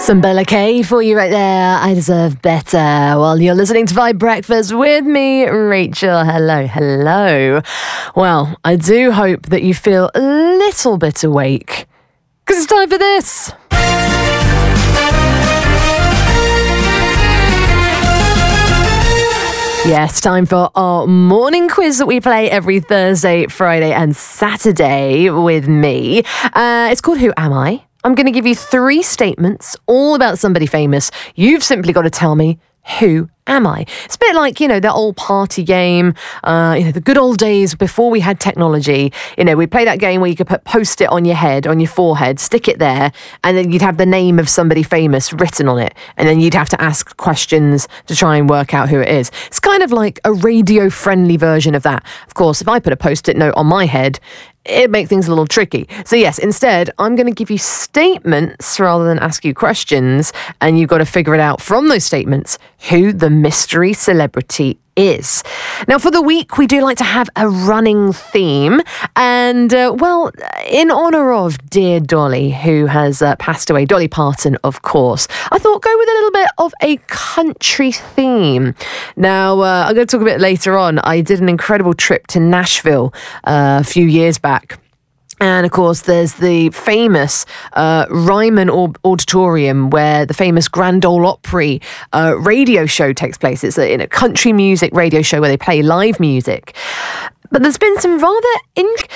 Some Bella K for you right there. I deserve better. Well, you're listening to Vibe Breakfast with me, Rachel. Hello. Well, I do hope that you feel a little bit awake, because it's time for this. Yes, time for our morning quiz that we play every Thursday, Friday and Saturday with me. It's called Who Am I? I'm going to give you 3 statements all about somebody famous. You've simply got to tell me, who am I? It's a bit like, that old party game, the good old days before we had technology. We'd play that game where you could put Post-it on your head, on your forehead, stick it there, and then you'd have the name of somebody famous written on it. And then you'd have to ask questions to try and work out who it is. It's kind of like a radio-friendly version of that. Of course, if I put a Post-it note on my head, it'd make things a little tricky. So yes, instead, I'm going to give you statements rather than ask you questions, and you've got to figure it out from those statements who the mystery celebrity is. Now, for the week, we do like to have a running theme, and in honour of dear Dolly, who has passed away, Dolly Parton, of course, I thought go with a little bit of a country theme. Now, I'm going to talk a bit later on. I did an incredible trip to Nashville a few years back. And, of course, there's the famous Ryman Auditorium where the famous Grand Ole Opry radio show takes place. It's a country music radio show where they play live music. But there's been some